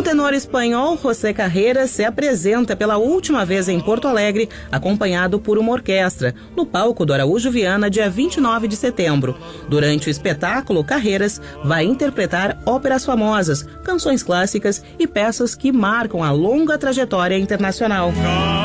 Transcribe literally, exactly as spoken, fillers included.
tenor espanhol José Carreras se apresenta pela última vez em Porto Alegre, acompanhado por uma orquestra, no palco do Araújo Viana, dia vinte e nove de setembro. Durante o espetáculo, Carreras vai interpretar óperas famosas, canções clássicas e peças que marcam a longa trajetória internacional.